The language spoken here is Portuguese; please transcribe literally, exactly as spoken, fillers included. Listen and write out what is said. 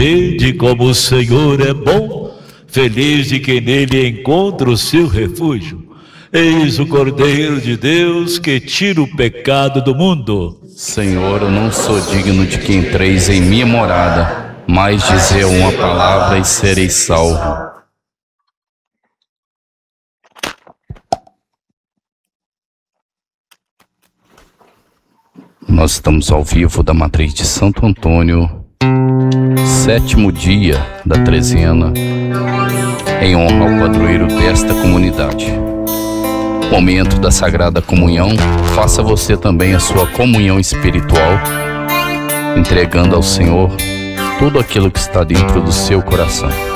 Vede como o Senhor é bom, feliz de quem nele encontra o seu refúgio. Eis o Cordeiro de Deus que tira o pecado do mundo. Senhor, eu não sou digno de que entreis em minha morada, mas dizer uma palavra e serei salvo. Nós estamos ao vivo da Matriz de Santo Antônio, sétimo dia da trezena, em honra ao padroeiro desta comunidade. Momento da Sagrada Comunhão, faça você também a sua comunhão espiritual, entregando ao Senhor tudo aquilo que está dentro do seu coração.